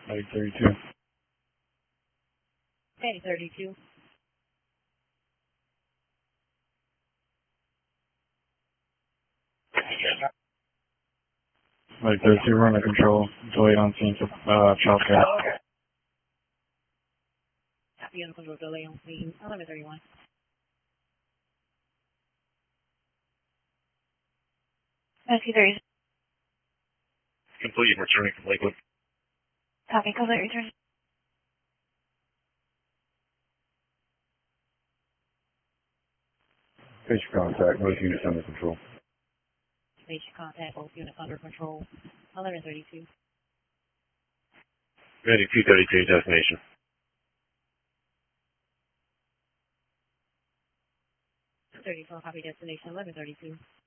Lake 32. Lake 32. Lake 32, we're under control. Delayed on scene for child care. Copy on control, delay on scene, 1131. Rescue 30. Complete, returning from Lakewood. Copy, complete, return. Basic contact, both units under control. Basic contact, both units under control, 1132. Ready, 232, destination. 34, copy destination, 1132.